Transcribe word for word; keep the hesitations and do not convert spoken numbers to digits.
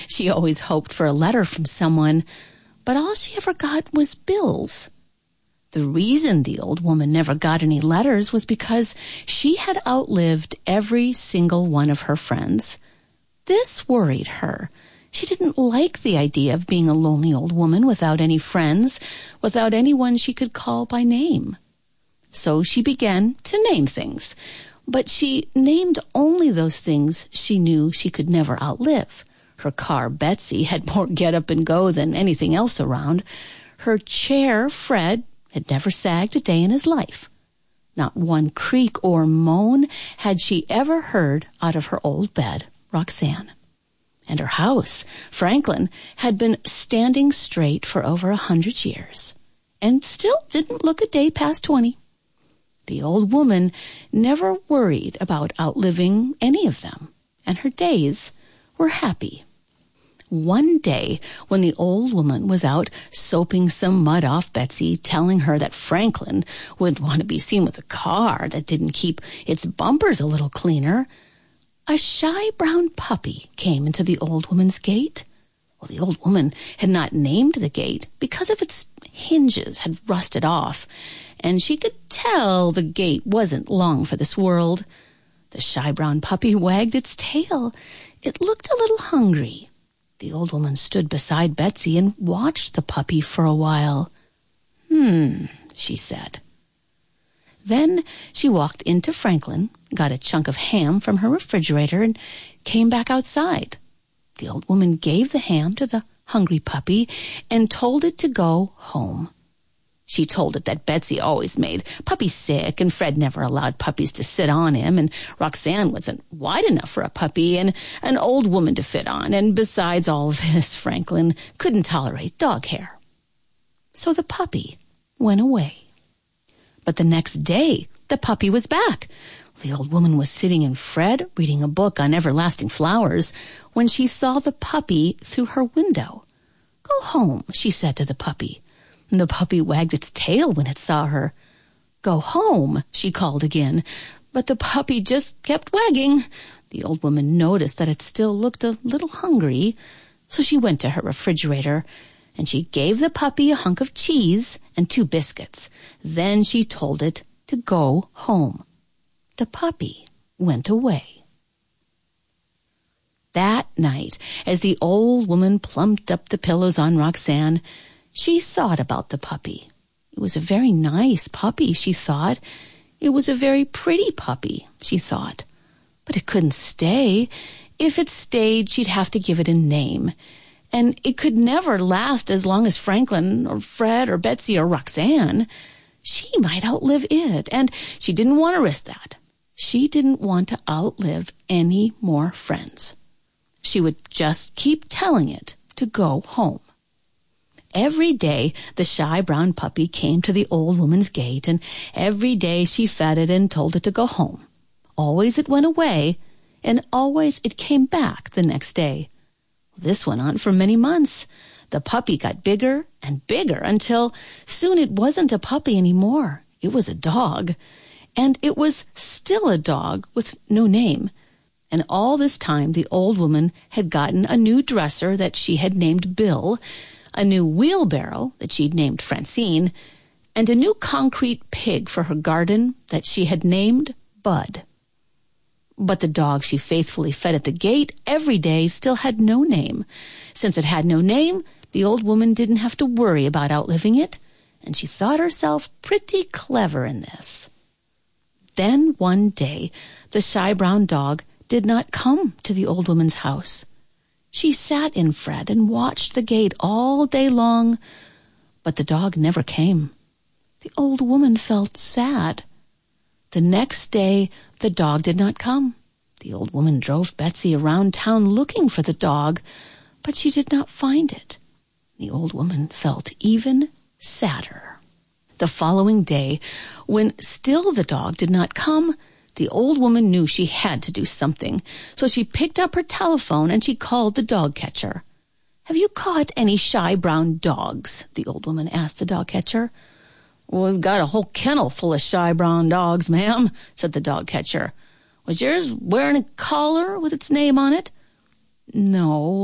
She always hoped for a letter from someone, but all she ever got was bills. The reason the old woman never got any letters was because she had outlived every single one of her friends. This worried her. She didn't like the idea of being a lonely old woman without any friends, without anyone she could call by name. So she began to name things, but she named only those things she knew she could never outlive. Her car, Betsy, had more get up and go than anything else around. Her chair, Fred, had never sagged a day in his life. Not one creak or moan had she ever heard out of her old bed, Roxanne. And her house, Franklin, had been standing straight for over a hundred years, and still didn't look a day past twenty. The old woman never worried about outliving any of them, and her days were happy. One day, when the old woman was out soaping some mud off Betsy, telling her that Franklin wouldn't want to be seen with a car that didn't keep its bumpers a little cleaner, a shy brown puppy came into the old woman's gate. Well, the old woman had not named the gate because of its hinges had rusted off, and she could tell the gate wasn't long for this world. The shy brown puppy wagged its tail. It looked a little hungry. The old woman stood beside Betsy and watched the puppy for a while. Hmm, she said. Then she walked into Franklin, got a chunk of ham from her refrigerator, and came back outside. The old woman gave the ham to the hungry puppy and told it to go home. She told it that Betsy always made puppies sick, and Fred never allowed puppies to sit on him, and Roxanne wasn't wide enough for a puppy and an old woman to fit on, and besides all this, Franklin couldn't tolerate dog hair. So the puppy went away. But the next day, the puppy was back. The old woman was sitting in Fred, reading a book on everlasting flowers, when she saw the puppy through her window. "Go home," she said to the puppy. And the puppy wagged its tail when it saw her. "Go home," she called again, but the puppy just kept wagging. The old woman noticed that it still looked a little hungry, so she went to her refrigerator, and she gave the puppy a hunk of cheese and two biscuits. Then she told it to go home. The puppy went away. That night, as the old woman plumped up the pillows on Roxanne, she thought about the puppy. It was a very nice puppy, she thought. It was a very pretty puppy, she thought. But it couldn't stay. If it stayed, she'd have to give it a name. And it could never last as long as Franklin or Fred or Betsy or Roxanne. She might outlive it, and she didn't want to risk that. She didn't want to outlive any more friends. She would just keep telling it to go home. Every day, the shy brown puppy came to the old woman's gate, and every day she fed it and told it to go home. Always it went away, and always it came back the next day. This went on for many months. The puppy got bigger and bigger until soon it wasn't a puppy anymore. It was a dog, and it was still a dog with no name. And all this time, the old woman had gotten a new dresser that she had named Bill, a new wheelbarrow that she'd named Francine, and a new concrete pig for her garden that she had named Bud. But the dog she faithfully fed at the gate every day still had no name. Since it had no name, the old woman didn't have to worry about outliving it, and she thought herself pretty clever in this. Then one day, the shy brown dog did not come to the old woman's house. She sat in Fred and watched the gate all day long, but the dog never came. The old woman felt sad. The next day, the dog did not come. The old woman drove Betsy around town looking for the dog, but she did not find it. The old woman felt even sadder. The following day, when still the dog did not come, the old woman knew she had to do something, so she picked up her telephone and she called the dog catcher. "Have you caught any shy brown dogs?" the old woman asked the dog catcher. "Well, we've got a whole kennel full of shy brown dogs, ma'am," said the dog catcher. "Was yours wearing a collar with its name on it?" "No,